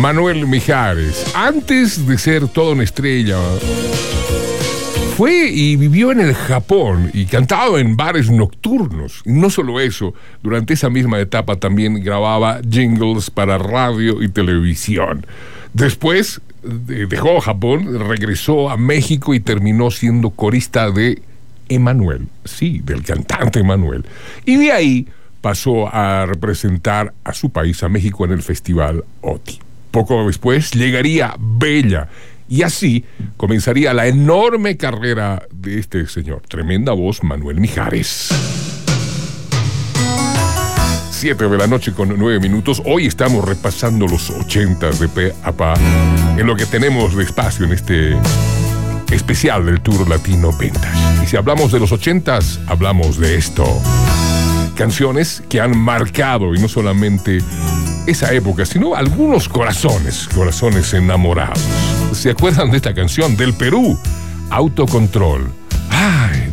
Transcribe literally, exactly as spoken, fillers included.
Manuel Mijares, antes de ser toda una estrella, fue y vivió en el Japón y cantaba en bares nocturnos. Y no solo eso, durante esa misma etapa también grababa jingles para radio y televisión. Después dejó Japón, regresó a México y terminó siendo corista de Emmanuel, sí, del cantante Emmanuel. Y de ahí pasó a representar a su país, a México, en el Festival O T I. Poco después llegaría Bella, y así comenzaría la enorme carrera de este señor. Tremenda voz, Manuel Mijares. Siete de la noche con nueve minutos. Hoy estamos repasando los ochentas de pe a pa en lo que tenemos de espacio en este especial del Tour Latino Vintage. Y si hablamos de los ochentas, hablamos de esto. Canciones que han marcado, y no solamente esa época, sino algunos corazones, corazones enamorados. ¿Se acuerdan de esta canción del Perú? Autocontrol. ¡Ay!